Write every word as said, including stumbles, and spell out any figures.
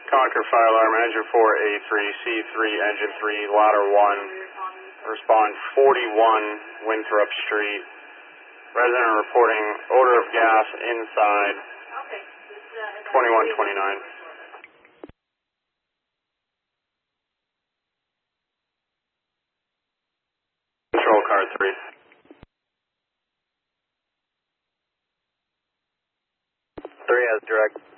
Concord Fire Alarm, Engine four A three, C three, Engine three, Ladder one. Respond forty-one Winthrop Street. Resident reporting odor of gas inside twenty-one twenty-nine. Control car three. three has direct.